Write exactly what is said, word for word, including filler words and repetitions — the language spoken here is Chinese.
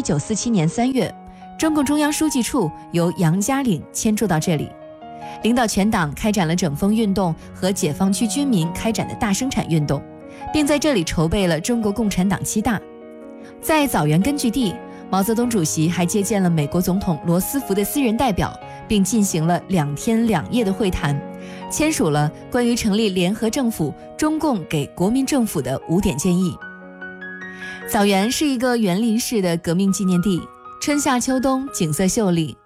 九四七年三月，中共中央书记处由杨家岭迁驻到这里，领导全党开展了整风运动和解放区军民开展的大生产运动，并在这里筹备了中国共产党七大。在枣园根据地，毛泽东主席还接见了美国总统罗斯福的私人代表，并进行了两天两夜的会谈，签署了关于成立联合政府中共给国民政府的五点建议。枣园是一个园林式的革命纪念地，春夏秋冬景色秀丽，